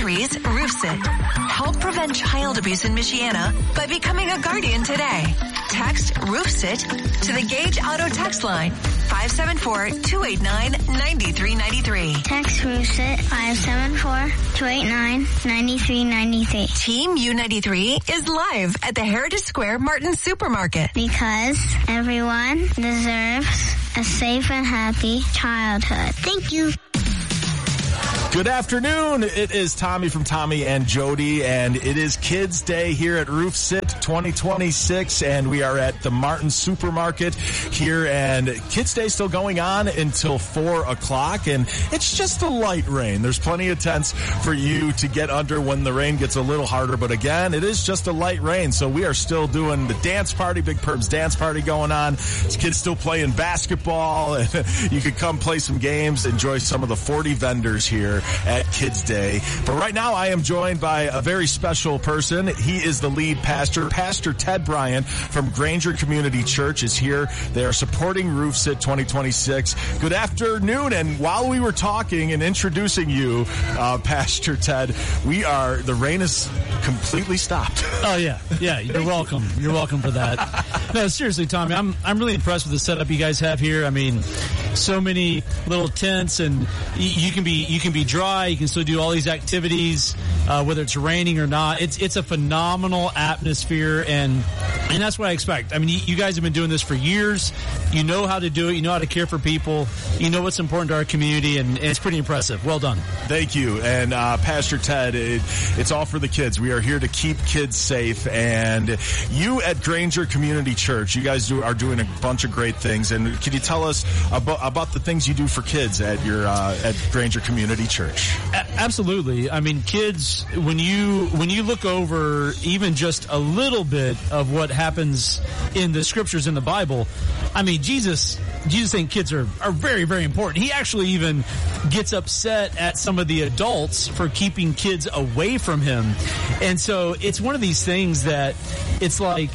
U93's RoofSit. Help prevent child abuse in Michiana by becoming a guardian today. Text RoofSit to the Gage Auto text line 574-289-9393. Text RoofSit 574-289-9393. Team U93 is live at the Heritage Square Martin Supermarket. Because everyone deserves a safe and happy childhood. Thank you. Good afternoon. It is Tommy from Tommy and Jody, and it is Kids Day here at RoofSit 2026, and we are at the Martin Supermarket here, and Kids Day still going on until 4 o'clock, and it's just a light rain. There's plenty of tents for you to get under when the rain gets a little harder, but again, it is just a light rain, so we are still doing the dance party, Big Perm's dance party going on. Kids still playing basketball, and you could come play some games, enjoy some of the 40 vendors here at Kids Day. But right now I am joined by a very special person. He is the lead pastor. Pastor Ted Bryant from Granger Community Church is here. They are supporting RoofSit 2026. Good afternoon. And while we were talking and introducing you, Pastor Ted, the rain is completely stopped. Oh yeah. You're welcome. You're welcome for that. No, seriously, Tommy, I'm really impressed with the setup you guys have here. I mean, so many little tents, and you can be dry. You can still do all these activities, whether it's raining or not. It's a phenomenal atmosphere, and that's what I expect. I mean, you guys have been doing this for years. You know how to do it. You know how to care for people. You know what's important to our community, and it's pretty impressive. Well done. Thank you. And Pastor Ted, it's all for the kids. We are here to keep kids safe, and you at Granger Community Church, you guys are doing a bunch of great things. And can you tell us about the things you do for kids at your at Granger Community Church? Absolutely. I mean, kids, when you look over even just a little bit of what happens in the scriptures in the Bible, I mean, Jesus saying kids are very, very important. He actually even gets upset at some of the adults for keeping kids away from him. And so it's one of these things that it's like,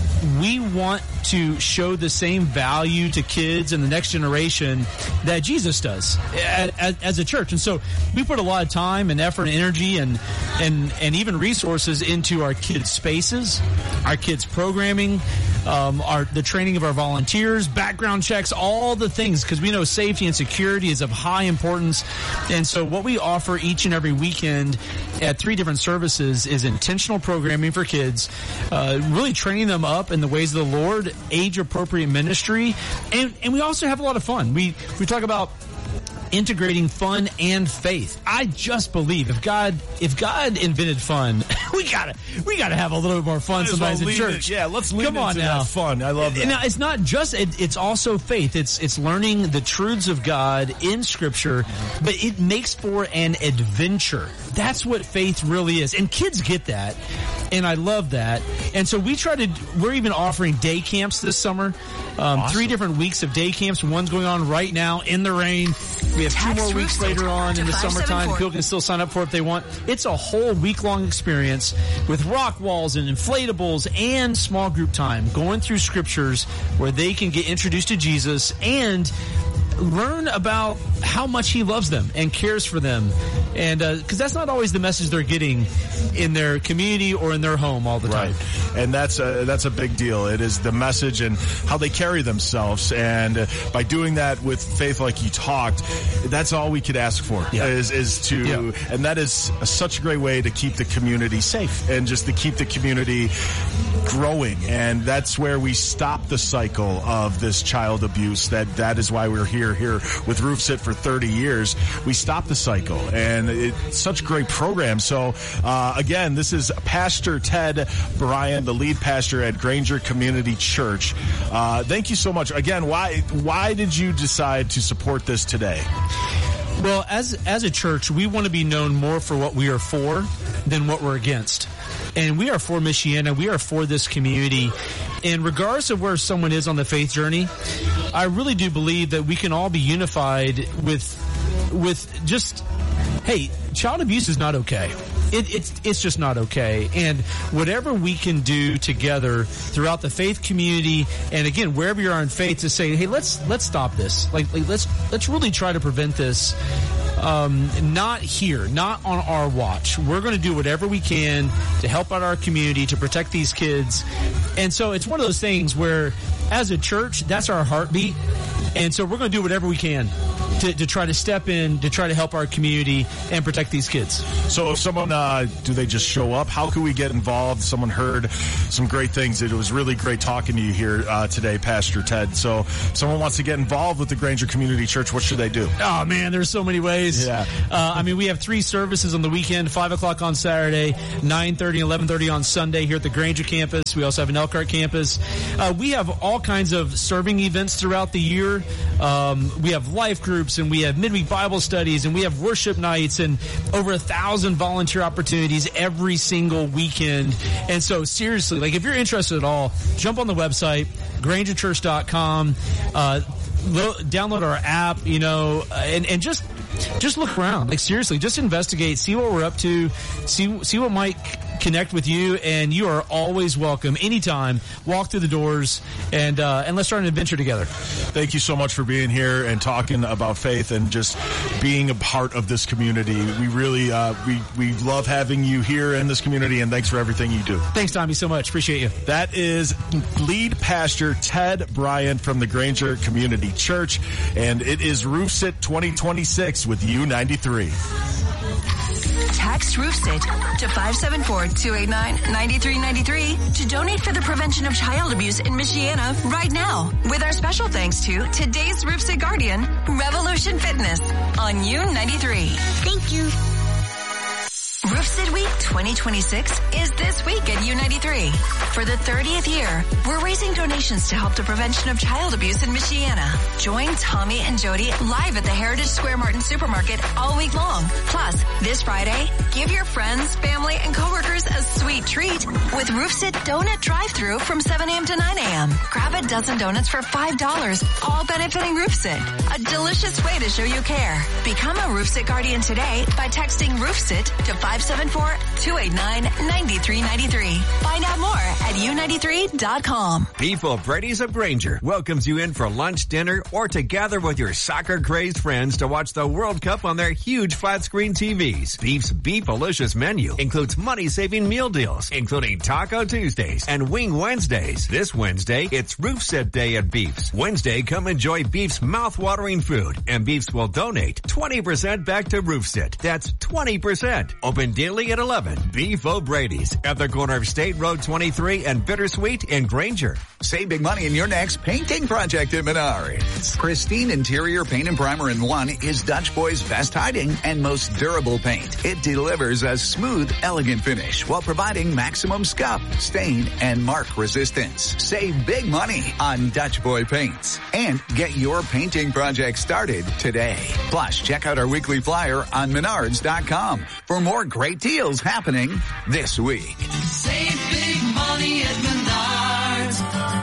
we want to show the same value to kids and the next generation that Jesus does as a church. And so we put a lot of time and effort and energy and even resources into our kids' spaces, our kids' programming, the training of our volunteers, background checks, all the things, because we know safety and security is of high importance. And so what we offer each and every weekend at 3 different services is intentional programming for kids, really training them up in the ways of the Lord, age-appropriate ministry, and we also have a lot of fun. We talk about integrating fun and faith. I just believe if God invented fun, we gotta have a little bit more fun sometimes in church. Let's lean into that fun. I love that. Now, it's not just it's also faith. It's learning the truths of God in Scripture, but it makes for an adventure. That's what faith really is, and kids get that. And I love that. And so we're even offering day camps this summer. Awesome. 3 different weeks of day camps. One's going on right now in the rain. We have 2 more weeks later on in the summertime. People can still sign up for it if they want. It's a whole week-long experience with rock walls and inflatables and small group time, going through scriptures where they can get introduced to Jesus and learn about how much he loves them and cares for them. And because that's not always the message they're getting in their community or in their home all the time. Right. And that's a big deal. It is the message and how they carry themselves. And by doing that with faith like you talked, that's all we could ask for is to, and that is such a great way to keep the community safe and just to keep the community growing. And that's where we stop the cycle of this child abuse. That is why we're here with RoofSit for 30 years. We stop the cycle, and it's such a great program. So again, this is Pastor Ted Bryant, the lead pastor at Granger Community Church. Thank you so much. Again, why did you decide to support this today? Well, as a church, we want to be known more for what we are for than what we're against. And we are for Michiana. We are for this community. And regardless of where someone is on the faith journey, I really do believe that we can all be unified with just, hey, child abuse is not okay. It's just not okay. And whatever we can do together throughout the faith community, and again, wherever you are in faith, to say, hey, let's stop this. Like let's really try to prevent this. not here, not on our watch. We're going to do whatever we can to help out our community, to protect these kids. And so it's one of those things where, as a church, that's our heartbeat. And so we're going to do whatever we can to try to step in, to try to help our community and protect these kids. So if someone, do they just show up? How can we get involved? Someone heard some great things. It was really great talking to you here today, Pastor Ted. So if someone wants to get involved with the Granger Community Church, what should they do? Oh, man, there's so many ways. Yeah. We have 3 services on the weekend, 5 o'clock on Saturday, 9:30 and 11:30 on Sunday here at the Granger campus. We also have an Elkhart campus. We have all kinds of serving events throughout the year. We have life groups, and we have midweek Bible studies, and we have worship nights, and over 1,000 volunteer opportunities every single weekend. And so seriously, like, if you're interested at all, jump on the website, grangerchurch.com, download our app, and just look around. Like, seriously, just investigate, see what we're up to, see what might connect with you, and you are always welcome anytime. Walk through the doors, and let's start an adventure together. Thank you so much for being here and talking about faith and just being a part of this community. We really we love having you here in this community, and thanks for everything you do. Thanks, Tommy, so much. Appreciate you. That is lead pastor Ted Bryant from the Granger Community Church, and it is Roof Sit 2026 with U93. Text RoofSit to 574-289-9393 to donate for the prevention of child abuse in Michiana right now. With our special thanks to today's RoofSit guardian, Revolution Fitness on U93. Thank you. RoofSit Week 2026 is this week at U93. For the 30th year, we're raising donations to help the prevention of child abuse in Michiana. Join Tommy and Jody live at the Heritage Square Martin Supermarket all week long. Plus, this Friday, give your friends, family, and coworkers a sweet treat with RoofSit Donut Drive-Thru from 7 a.m. to 9 a.m. Grab a dozen donuts for $5, all benefiting RoofSit. A delicious way to show you care. Become a RoofSit guardian today by texting RoofSit to 574-289-9393. Find out more at u93.com. Beef O'Brady's of Granger welcomes you in for lunch, dinner, or to gather with your soccer-crazed friends to watch the World Cup on their huge flat-screen TVs. Beef's Beef-alicious menu includes money-saving meal deals, including Taco Tuesdays and Wing Wednesdays. This Wednesday, it's Roof Sit Day at Beef's. Wednesday, come enjoy Beef's mouth-watering food, and Beef's will donate 20% back to Roof Sit. That's 20%. Open daily at 11. Beef O'Brady's at the corner of State Road 23 and Bittersweet in Granger. Save big money in your next painting project at Menards. Pristine Interior Paint and Primer in One is Dutch Boy's best hiding and most durable paint. It delivers a smooth, elegant finish while providing maximum scuff, stain, and mark resistance. Save big money on Dutch Boy paints and get your painting project started today. Plus, check out our weekly flyer on Menards.com for more great deals happening this week. Save big money at Menards.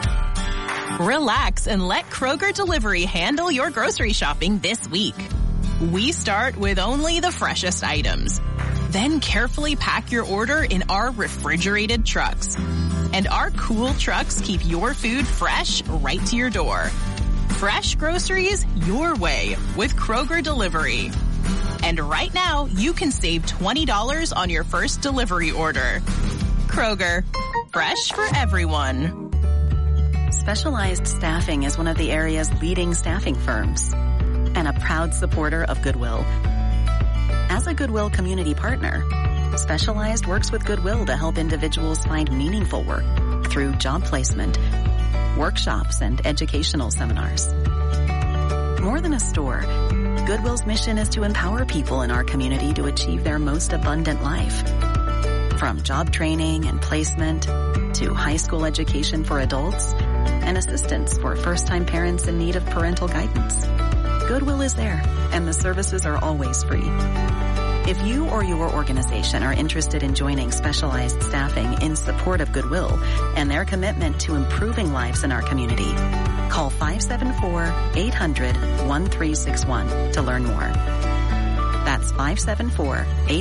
Relax and let Kroger Delivery handle your grocery shopping this week. We start with only the freshest items. Then carefully pack your order in our refrigerated trucks. And our cool trucks keep your food fresh right to your door. Fresh groceries your way with Kroger Delivery. And right now, you can save $20 on your first delivery order. Kroger, fresh for everyone. Specialized Staffing is one of the area's leading staffing firms and a proud supporter of Goodwill. As a Goodwill community partner, Specialized works with Goodwill to help individuals find meaningful work through job placement, workshops, and educational seminars. More than a store, Goodwill's mission is to empower people in our community to achieve their most abundant life. From job training and placement to high school education for adults and assistance for first-time parents in need of parental guidance. Goodwill is there, and the services are always free. If you or your organization are interested in joining Specialized Staffing in support of Goodwill and their commitment to improving lives in our community, call 574-800-1361 to learn more. That's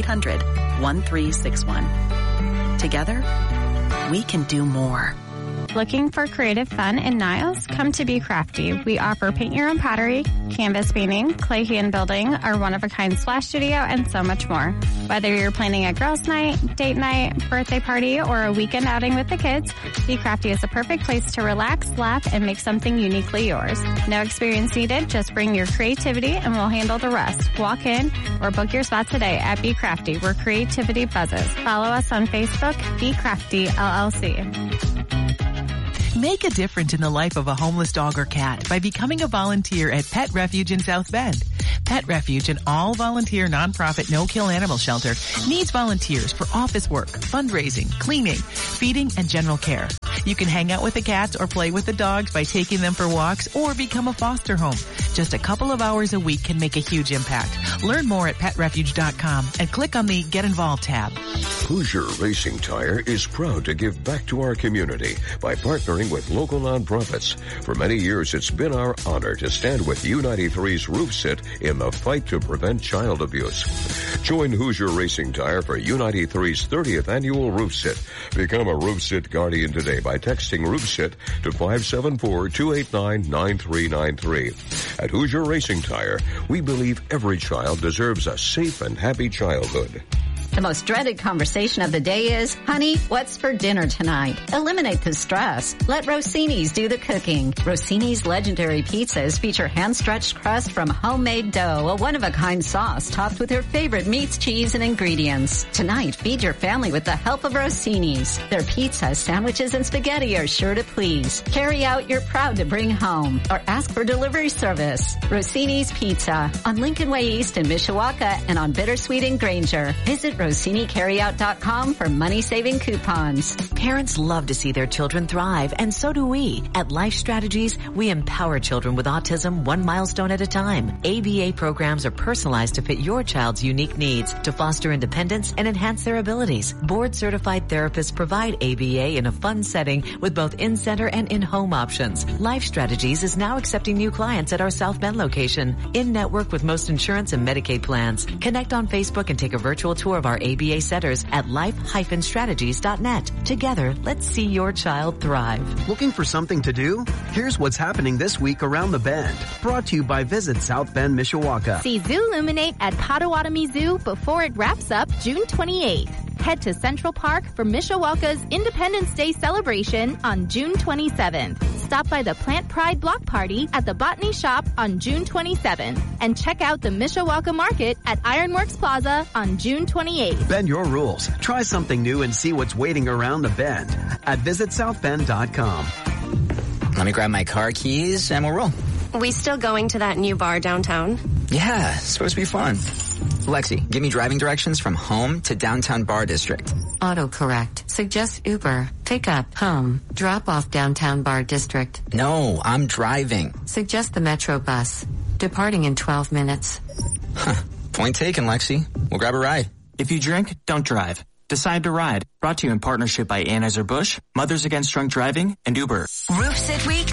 574-800-1361. Together, we can do more. Looking for creative fun in Niles? Come to Be Crafty. We offer paint your own pottery, canvas painting, clay hand building, our one-of-a-kind splash studio, and so much more. Whether you're planning a girls' night, date night, birthday party, or a weekend outing with the kids, Be Crafty is a perfect place to relax, laugh, and make something uniquely yours. No experience needed, just bring your creativity and we'll handle the rest. Walk in or book your spot today at Be Crafty, where creativity buzzes. Follow us on Facebook, Be Crafty LLC. Make a difference in the life of a homeless dog or cat by becoming a volunteer at Pet Refuge in South Bend. Pet Refuge, an all-volunteer nonprofit no-kill animal shelter, needs volunteers for office work, fundraising, cleaning, feeding, and general care. You can hang out with the cats or play with the dogs by taking them for walks or become a foster home. Just a couple of hours a week can make a huge impact. Learn more at petrefuge.com and click on the Get Involved tab. Hoosier Racing Tire is proud to give back to our community by partnering with local nonprofits. For many years, it's been our honor to stand with U93's Roof Sit in the fight to prevent child abuse. Join Hoosier Racing Tire for U93's 30th annual Roof Sit. Become a Roof Sit Guardian today by texting Roof Sit to 574-289-9393. At Hoosier Racing Tire, we believe every child deserves a safe and happy childhood. The most dreaded conversation of the day is, honey, what's for dinner tonight? Eliminate the stress. Let Rossini's do the cooking. Rossini's legendary pizzas feature hand-stretched crust from homemade dough, a one-of-a-kind sauce topped with your favorite meats, cheese, and ingredients. Tonight, feed your family with the help of Rossini's. Their pizzas, sandwiches, and spaghetti are sure to please. Carry out you're proud to bring home or ask for delivery service. Rossini's Pizza on Lincoln Way East in Mishawaka and on Bittersweet in Granger. Visit RossiniCarryout.com for money-saving coupons. Parents love to see their children thrive, and so do we. At Life Strategies, we empower children with autism one milestone at a time. ABA programs are personalized to fit your child's unique needs to foster independence and enhance their abilities. Board-certified therapists provide ABA in a fun setting with both in-center and in-home options. Life Strategies is now accepting new clients at our South Bend location, in-network with most insurance and Medicaid plans. Connect on Facebook and take a virtual tour of our ABA centers at life-strategies.net. Together, let's see your child thrive. Looking for something to do? Here's what's happening this week around the Bend. Brought to you by Visit South Bend, Mishawaka. See Zooluminate at Potawatomi Zoo before it wraps up June 28th. Head to Central Park for Mishawaka's Independence Day celebration on June 27th. Stop by the Plant Pride Block Party at the Botany Shop on June 27th. And check out the Mishawaka Market at Ironworks Plaza on June 28th. Bend your rules. Try something new and see what's waiting around the Bend at visitsouthbend.com. Let me grab my car keys and we'll roll. We still going to that new bar downtown? Yeah, it's supposed to be fun. Lexi, give me driving directions from home to downtown Bar District. Autocorrect. Suggest Uber. Pick up. Home. Drop off downtown Bar District. No, I'm driving. Suggest the Metro bus. Departing in 12 minutes. Huh. Point taken, Lexi. We'll grab a ride. If you drink, don't drive. Decide to ride. Brought to you in partnership by Anheuser-Busch, Mothers Against Drunk Driving, and Uber. Roof Sit Week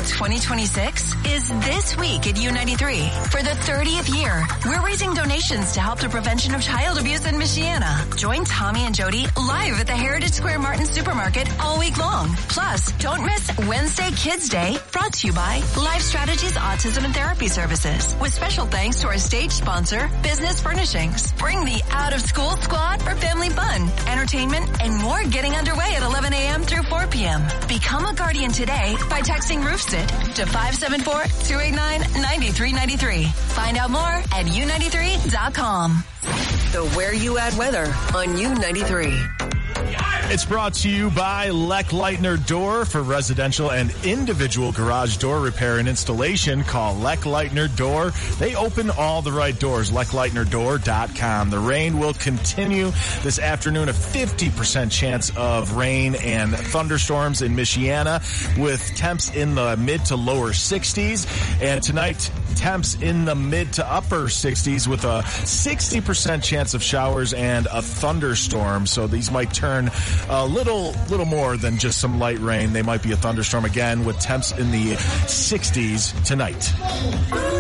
2026 is this week at U93. For the 30th year, we're raising donations to help the prevention of child abuse in Michiana. Join Tommy and Jody live at the Heritage Square Martin Supermarket all week long. Plus, don't miss Wednesday Kids Day, brought to you by Life Strategies Autism and Therapy Services. With special thanks to our stage sponsor, Business Furnishings. Bring the out-of-school squad for family fun, entertainment, and more getting underway at 11 a.m. through 4 p.m. Become a guardian today by texting RoofSit to 574-289-9393. Find out more at U93.com. The Where You At weather on U93. It's brought to you by Leck Leitner Door. For residential and individual garage door repair and installation, call Leck Leitner Door. They open all the right doors. LeckLeitnerDoor.com. The rain will continue this afternoon. A 50% chance of rain and thunderstorms in Michiana, with temps in the mid to lower 60s. And tonight, temps in the mid to upper 60s with a 60% chance of showers and a thunderstorm. So these might turn a little more than just some light rain. They might be a thunderstorm again, with temps in the 60s tonight.